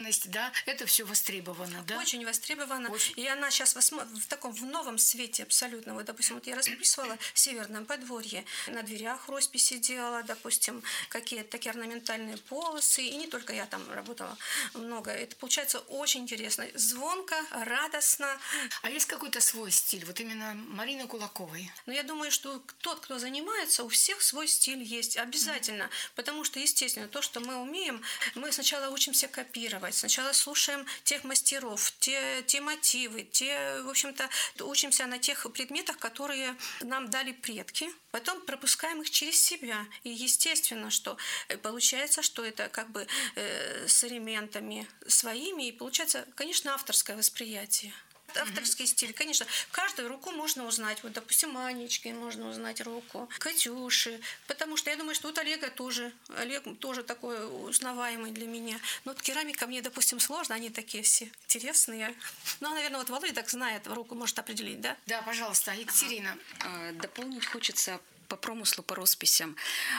промышленность, да, это все востребовано, да? Очень востребована. Очень. И она сейчас в таком в новом свете абсолютно. Вот, допустим, вот я расписывала в Северном подворье. На дверях росписи делала, допустим, какие-то такие орнаментальные полосы. И не только я там работала много. Это получается очень интересно. Звонко, радостно. А есть какой-то свой стиль, вот именно Марины Кулаковой? Но я думаю, что тот, кто занимается, у всех свой стиль есть. Обязательно. Потому что, естественно, то, что мы умеем, мы сначала учимся копировать. Сначала слушаем тех мастеров, те мотивы, в общем-то, учимся на тех предметах, которые нам дали предки, потом пропускаем их через себя. И естественно, что получается, что это как бы с элементами своими, и получается, конечно, авторское восприятие. Авторский стиль, конечно. Каждую руку можно узнать. Вот, допустим, Анечки можно узнать руку, Катюши. Потому что я думаю, что вот Олег тоже такой узнаваемый для меня. Но вот керамика мне, допустим, сложно. Они такие все интересные. Ну, наверное, вот Володя так знает, руку может определить, да? Да, пожалуйста, Екатерина. Дополнить хочется по промыслу, по росписям.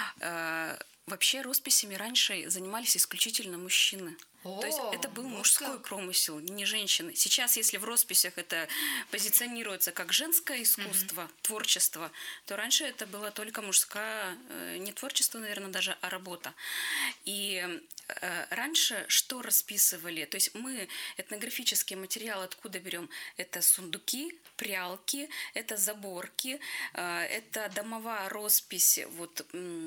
Вообще росписями раньше занимались исключительно мужчины. То есть это был мужской промысел, не женщины. Сейчас, если в росписях это позиционируется как женское искусство, творчество, то раньше это было только мужское, не творчество, наверное, даже, а работа. И раньше что расписывали? То есть мы этнографический материал откуда берем? Это сундуки, прялки, это заборки, это домовая роспись вот,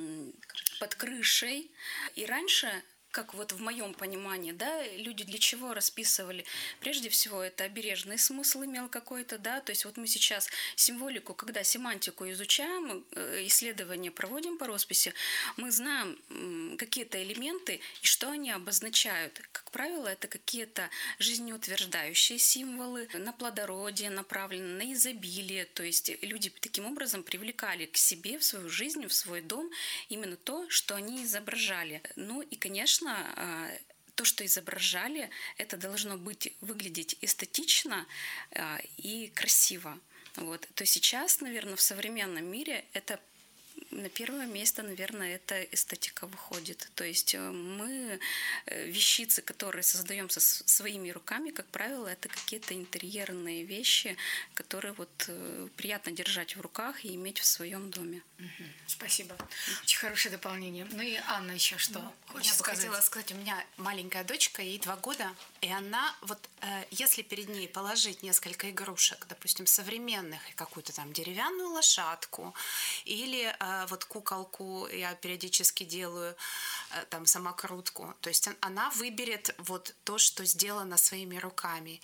под крышей. И раньше, как вот в моем понимании, да, люди для чего расписывали? Прежде всего, это обережный смысл имел какой-то, да, то есть вот мы сейчас символику, когда семантику изучаем, исследования проводим по росписи, мы знаем какие-то элементы и что они обозначают. Как правило, это какие-то жизнеутверждающие символы, на плодородие направлены, на изобилие, то есть люди таким образом привлекали к себе, в свою жизнь, в свой дом именно то, что они изображали. Ну и, конечно, то, что изображали, это должно выглядеть эстетично и красиво. Вот. То сейчас, наверное, в современном мире это на первое место, наверное, это эстетика выходит. То есть мы вещицы, которые создаем своими руками, как правило, это какие-то интерьерные вещи, которые вот приятно держать в руках и иметь в своем доме. Спасибо. Очень хорошее дополнение. Ну и Анна еще что хочет сказать? Я бы хотела сказать, у меня маленькая дочка, ей 2 года, и она вот, если перед ней положить несколько игрушек, допустим, современных, какую-то там деревянную лошадку или вот куколку я периодически делаю, там самокрутку. То есть она выберет вот то, что сделано своими руками.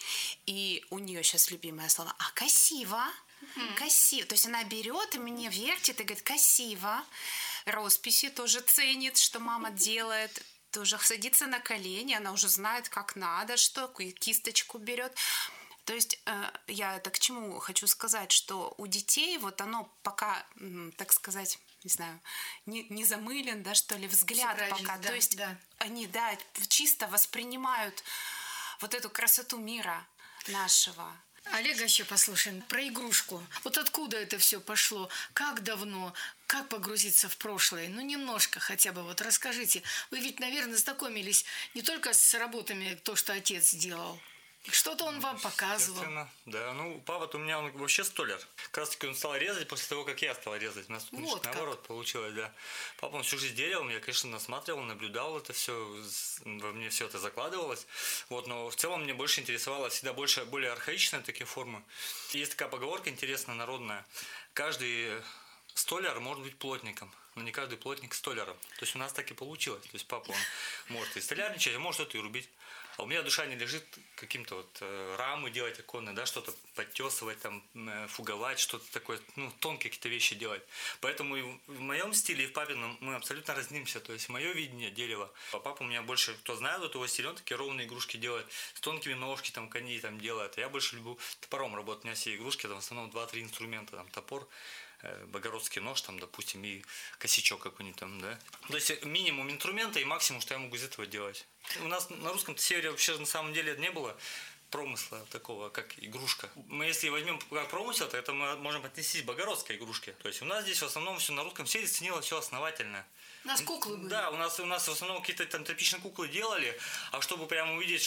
И у нее сейчас любимое слово «красиво». Красиво. То есть она берет и мне вертит и говорит «красиво». Росписи тоже ценит, что мама делает. Тоже садится на колени, она уже знает, как надо, что кисточку берет. То есть я это к чему хочу сказать, что у детей вот оно пока, так сказать, не знаю, не замылен, да, что ли, взгляд пока. Да, то есть они, да, чисто воспринимают вот эту красоту мира нашего. Олега еще послушаем про игрушку. Вот откуда это все пошло? Как давно? Как погрузиться в прошлое? Ну, немножко хотя бы. Вот расскажите. Вы ведь, наверное, знакомились не только с работами, то, что отец делал. Что-то он вам показывал. Да, ну, папа-то у меня он вообще столяр. Как раз таки он стал резать после того, как я стал резать. У нас тут вот наоборот получилось, да. Папа он всю жизнь делал, я, конечно, насматривал, наблюдал это все, во мне все это закладывалось. Вот, но в целом мне больше интересовало всегда более архаичные такие формы. Есть такая поговорка интересная, народная. Каждый столяр может быть плотником, но не каждый плотник столяром. То есть у нас так и получилось. То есть папа, он может и столярничать, а может что-то и рубить. А у меня душа не лежит каким-то вот рамы делать оконные, да, что-то подтесывать, там, фуговать, что-то такое, ну, тонкие какие-то вещи делать. Поэтому и в моем стиле, и в папином мы абсолютно разнимся. То есть мое видение дерева. А папа у меня больше, кто знает вот его стиль, он такие ровные игрушки делает, с тонкими ножки, там, коней там делает. А я больше люблю топором работать. У меня все игрушки, там, в основном 2-3 инструмента, там, топор, богородский нож, там, допустим, и косячок какой-нибудь там, да. То есть минимум инструмента и максимум, что я могу из этого делать. У нас на русском севере вообще на самом деле не было промысла такого, как игрушка. Мы если возьмем как промысел, то это мы можем отнести к богородской игрушке. То есть у нас здесь в основном все на русском севере ценилось все основательно. У нас куклы были. Да, у нас в основном какие-то там тряпичные куклы делали, а чтобы прямо увидеть,